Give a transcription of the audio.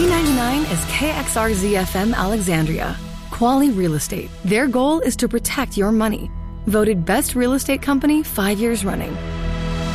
B99 is KXRZ-FM Alexandria. Quality Real Estate. Their goal is to protect your money. Voted Best Real Estate Company 5 years running.